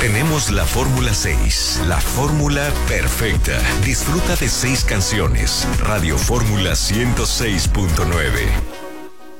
Tenemos la Fórmula 6, la fórmula perfecta. Disfruta de 6 canciones. Radio Fórmula 106.9.